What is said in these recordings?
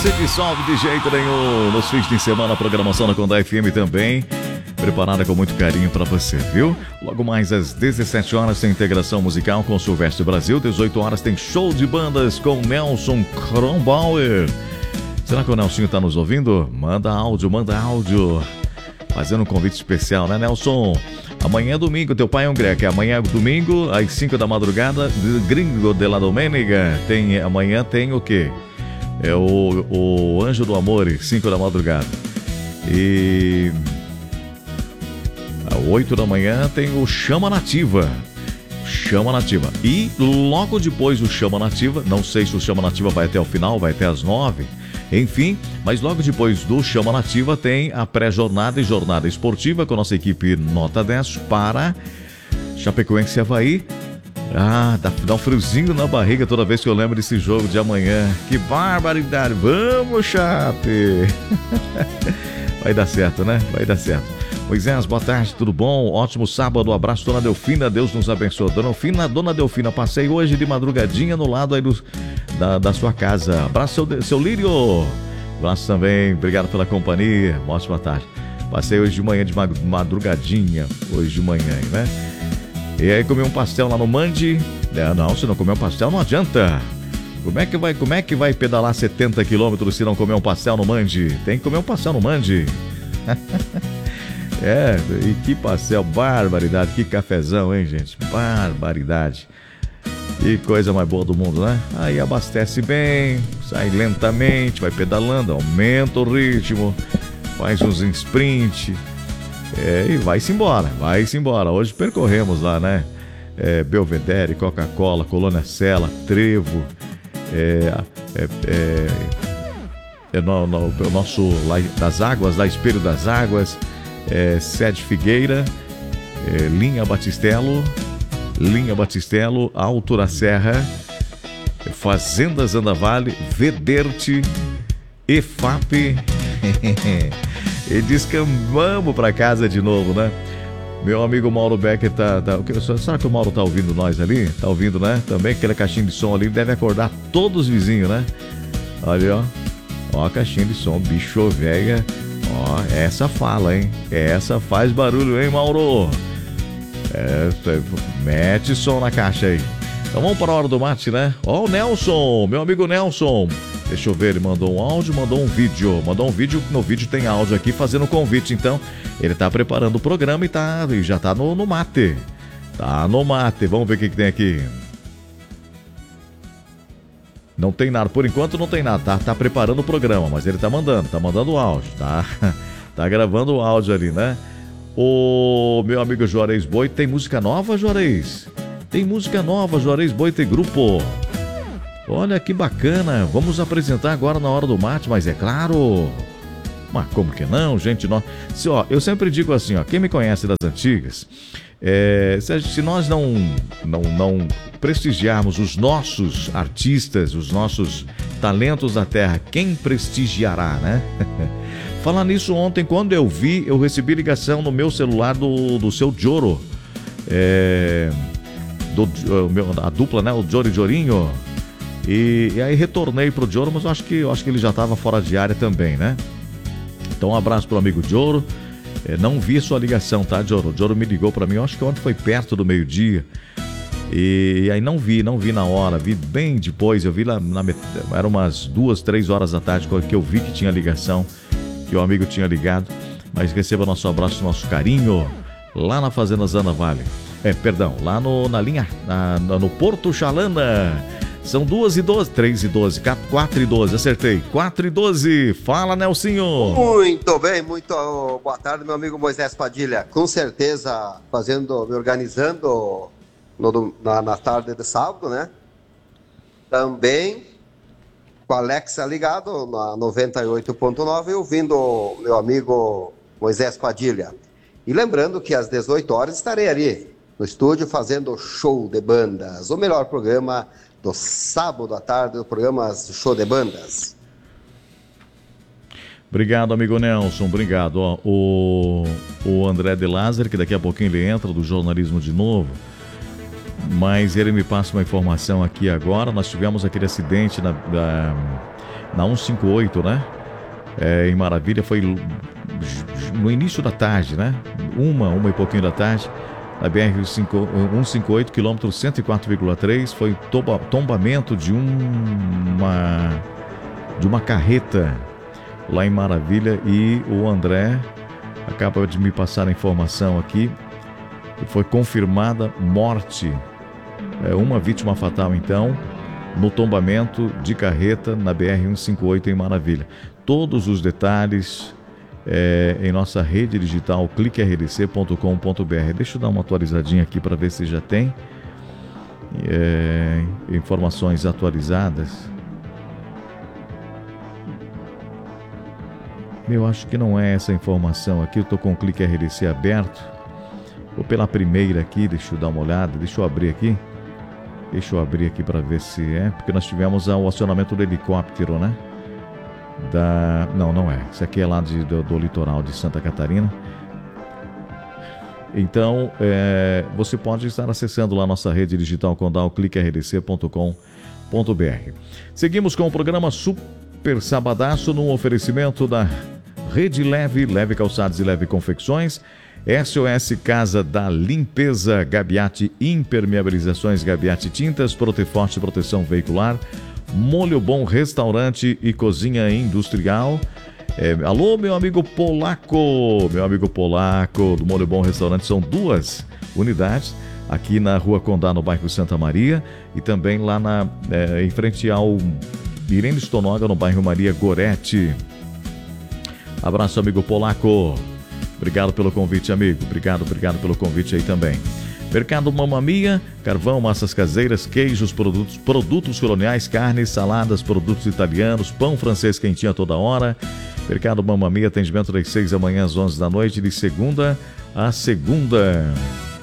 se dissolve de jeito nenhum. Nos fins de semana, a programação da Condá FM também preparada com muito carinho para você, viu? Logo mais às 17 horas tem integração musical com Silvestre Brasil. 18 horas tem show de bandas com Nelson Kronbauer. Será que o Nelsinho tá nos ouvindo? Manda áudio. Fazendo um convite especial, né, Nelson? Amanhã é domingo, teu pai é um greco. Amanhã é domingo, às 5 da madrugada, Gringo de la Domenica. Amanhã tem o quê? É o Anjo do Amor, 5 da madrugada. E às 8 da manhã tem o Chama Nativa. E logo depois do Chama Nativa, não sei se o Chama Nativa vai até o final, vai até às 9. Enfim, mas logo depois do Chama Nativa tem a pré-jornada e jornada esportiva com a nossa equipe Nota 10 para Chapecoense e Avaí. Dá um friozinho na barriga toda vez que eu lembro desse jogo de amanhã. Que barbaridade! Vamos, Chape! Vai dar certo, né? Vai dar certo. Moisés, boa tarde, tudo bom? Ótimo sábado, abraço, Dona Delfina, Deus nos abençoe. Dona Delfina, passei hoje de madrugadinha no lado aí da sua casa. Abraço, seu Lírio. Abraço também, obrigado pela companhia, ótima tarde. Passei hoje de manhã, de madrugadinha, hoje de manhã, né? E aí comi um pastel lá no Mandi. Não, se não comer um pastel não adianta. Como é que vai pedalar 70 quilômetros se não comer um pastel no Mandi? Tem que comer um pastel no Mandi. E que pastel, barbaridade, que cafezão, hein, gente? Barbaridade. Que coisa mais boa do mundo, né? Aí abastece bem, sai lentamente, vai pedalando, aumenta o ritmo, faz uns sprint, e vai-se embora. Hoje percorremos lá, né? Belvedere, Coca-Cola, Colônia Sela, Trevo, o nosso lá das águas, lá Espelho das Águas, Sede Figueira, Linha Batistelo, Alto da Serra, Fazendas Andavale, Vederte, EFAP. E descambamos para casa de novo, né? Meu amigo Mauro Becker será que o Mauro tá ouvindo nós ali? Tá ouvindo, né? Também aquela caixinha de som ali deve acordar todos os vizinhos, né? Olha, ó a caixinha de som, bicho velha. Ó, essa fala, hein? Essa faz barulho, hein, Mauro? Mete som na caixa aí. Então vamos para a hora do mate, né? Ó, o Nelson, meu amigo Nelson. Deixa eu ver, ele mandou um áudio, mandou um vídeo. No vídeo tem áudio aqui fazendo convite. Então, ele tá preparando o programa e já tá no mate. Tá no mate. Vamos ver o que tem aqui. Não tem nada, por enquanto não tem nada, tá preparando o programa, mas ele tá mandando o áudio, tá gravando o áudio ali, né? O meu amigo Juarez Boi, tem música nova, Juarez? Tem música nova, Juarez Boi tem grupo. Olha que bacana, vamos apresentar agora na hora do mate, mas é claro. Mas como que não, gente? Eu sempre digo assim, ó, quem me conhece das antigas, se nós não prestigiarmos os nossos artistas, os nossos talentos da terra, quem prestigiará, né? Falar nisso, ontem, quando eu recebi ligação no meu celular do seu Joro, a dupla, né? O Joro e Jorinho. E aí retornei pro Joro, mas eu acho que ele já estava fora de área também, né? Então um abraço pro amigo Joro. Não vi sua ligação, tá, Joro? O Joro me ligou para mim, eu acho que ontem foi perto do meio-dia. E aí não vi na hora, vi bem depois, eu vi lá, eram umas 2, 3 horas da tarde que eu vi que tinha ligação, que o amigo tinha ligado. Mas receba nosso abraço, nosso carinho, lá na Fazenda Andavale. Lá na linha, no Porto Chalana. São 2h12, 3h12, 4h12, acertei, 4h12, fala, Nelsinho. Muito bem, muito boa tarde, meu amigo Moisés Padilha. Com certeza, me organizando na tarde de sábado, né? Também com a Alexa ligado na 98.9, ouvindo meu amigo Moisés Padilha. E lembrando que às 18 horas estarei ali no estúdio fazendo show de bandas, o melhor programa do sábado à tarde, o programa Show de Bandas. Obrigado, amigo Nelson, obrigado. Ó, o André de Lázaro, que daqui a pouquinho ele entra do jornalismo de novo, mas ele me passa uma informação aqui agora. Nós tivemos aquele acidente na 158, né? Em Maravilha, foi no início da tarde, né? Uma e pouquinho da tarde, na BR-158, quilômetro 104,3, foi tombamento de uma carreta lá em Maravilha, e o André acaba de me passar a informação aqui, que foi confirmada morte, uma vítima fatal então, no tombamento de carreta na BR-158 em Maravilha. Todos os detalhes em nossa rede digital cliquerdc.com.br. Deixa eu dar uma atualizadinha aqui para ver se já tem informações atualizadas. Eu acho que não é essa informação aqui. Eu estou com o Clique RDC aberto. Vou pela primeira aqui, deixa eu dar uma olhada. Deixa eu abrir aqui para ver se é. Porque nós tivemos o acionamento do helicóptero, né? Não é. Isso aqui é lá do litoral de Santa Catarina. Então, você pode estar acessando lá nossa rede digital Condal, cliquerdc.com.br. Seguimos com o programa Super Sabadaço, num oferecimento da Rede Leve, Leve Calçados e Leve Confecções, SOS Casa da Limpeza, Gabiati Impermeabilizações, Gabiati Tintas, Proteforte Proteção Veicular, Molho Bom Restaurante e Cozinha Industrial. Alô, meu amigo Polaco do Molho Bom Restaurante. São 2 unidades aqui na Rua Condá, no bairro Santa Maria, e também lá em frente ao Irene Stonoga, no bairro Maria Gorete. Abraço, amigo Polaco. Obrigado pelo convite, amigo. Obrigado pelo convite aí também. Mercado Mamma Mia, carvão, massas caseiras, queijos, produtos coloniais, carnes, saladas, produtos italianos, pão francês quentinho a toda hora. Mercado Mamma Mia, atendimento das 6 da manhã às 11 da noite, de segunda a segunda.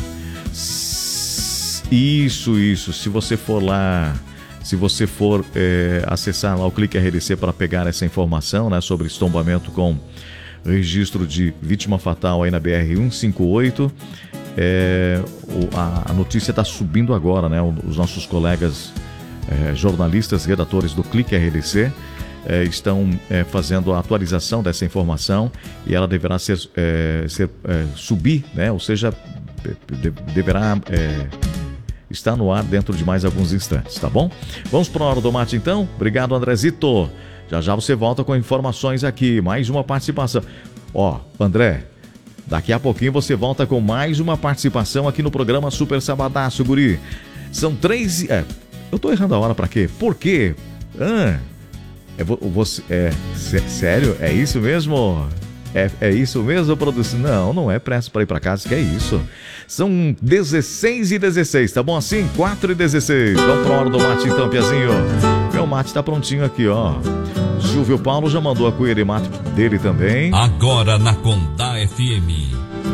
Isso. Se você for lá, acessar lá o Clique RDC para pegar essa informação, né, sobre estombamento com registro de vítima fatal aí na BR-158, a notícia está subindo agora, né? Os nossos colegas jornalistas, redatores do Clique RDC estão fazendo a atualização dessa informação, e ela deverá subir, né? Ou seja, deverá estar no ar dentro de mais alguns instantes, tá bom? Vamos para a Hora do Mate então? Obrigado, Andrezito. Já você volta com informações aqui, mais uma participação. André, daqui a pouquinho você volta com mais uma participação aqui no programa Super Sabadaço, guri. São 3... eu tô errando a hora pra quê? Por quê? Sério? É isso mesmo? É isso mesmo, produção? Não é pressa pra ir pra casa, que é isso. São 16h16, tá bom assim? 4h16. Vamos pra Hora do Mate então, Piazinho. Meu mate tá prontinho aqui, ó. Silvio Paulo já mandou a cuia de mate dele também. Agora na Condá FM.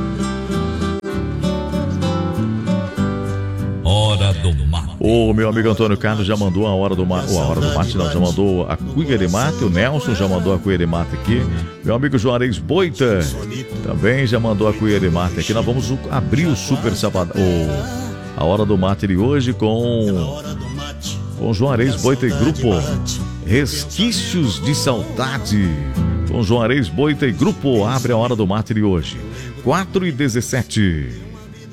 Hora do Mate. O meu amigo Antônio Carlos já mandou a hora do mate. A hora do mate não, já mandou a cuia de mate. O Nelson já mandou a cuia de mate aqui. Meu amigo Juarez Boita também já mandou a cuia de mate aqui. Nós vamos abrir o Super Sabadão, a hora do mate de hoje com Juarez Boita e Grupo Resquícios de Saudade. Com Juarez Boita e Grupo abre a hora do mate de hoje. 4h17.